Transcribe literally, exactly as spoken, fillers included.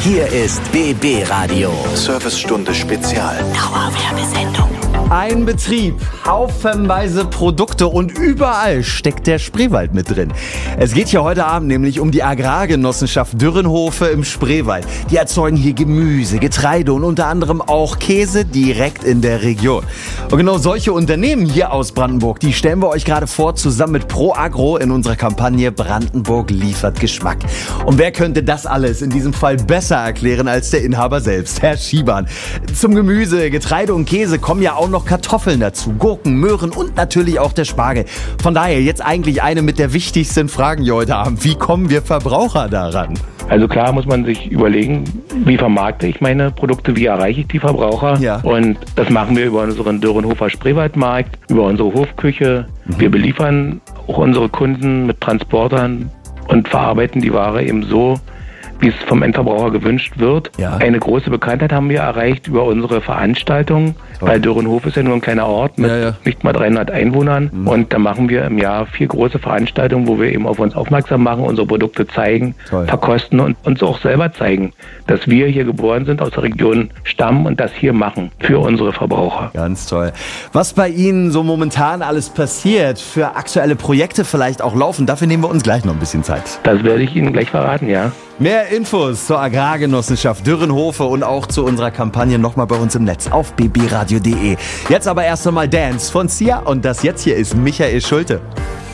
Hier ist B B Radio. Servicestunde Spezial. Dauerwerbesendung. Ein Betrieb, haufenweise Produkte und überall steckt der Spreewald mit drin. Es geht hier heute Abend nämlich um die Agrargenossenschaft Dürrenhofe im Spreewald. Die erzeugen hier Gemüse, Getreide und unter anderem auch Käse direkt in der Region. Und genau solche Unternehmen hier aus Brandenburg, die stellen wir euch gerade vor, zusammen mit Pro Agro in unserer Kampagne Brandenburg liefert Geschmack. Und wer könnte das alles in diesem Fall besser erklären als der Inhaber selbst, Herr Schieban? Zum Gemüse, Getreide und Käse kommen ja auch noch Kartoffeln dazu, Gurken, Möhren und natürlich auch der Spargel. Von daher jetzt eigentlich eine mit der wichtigsten Fragen hier heute Abend. Wie kommen wir Verbraucher daran? Also klar muss man sich überlegen, wie vermarkte ich meine Produkte, wie erreiche ich die Verbraucher. Ja. Und das machen wir über unseren Dürrenhofer Spreewaldmarkt, über unsere Hofküche. Mhm. Wir beliefern auch unsere Kunden mit Transportern und verarbeiten die Ware eben so, wie es vom Endverbraucher gewünscht wird. Ja. Eine große Bekanntheit haben wir erreicht über unsere Veranstaltungen, Toll. weil Dürrenhof ist ja nur ein kleiner Ort mit ja, ja. nicht mal dreihundert Einwohnern. Mhm. Und da machen wir im Jahr vier große Veranstaltungen, wo wir eben auf uns aufmerksam machen, unsere Produkte zeigen, Toll. verkosten und uns auch selber zeigen, dass wir hier geboren sind, aus der Region stammen und das hier machen für unsere Verbraucher. Ganz toll. Was bei Ihnen so momentan alles passiert, für aktuelle Projekte vielleicht auch laufen, dafür nehmen wir uns gleich noch ein bisschen Zeit. Das werde ich Ihnen gleich verraten, ja. Mehr Infos zur Agrargenossenschaft Dürrenhofe und auch zu unserer Kampagne nochmal bei uns im Netz auf b b radio punkt d e. Jetzt aber erst einmal Dance von Sia und das jetzt hier ist Michael Schulte.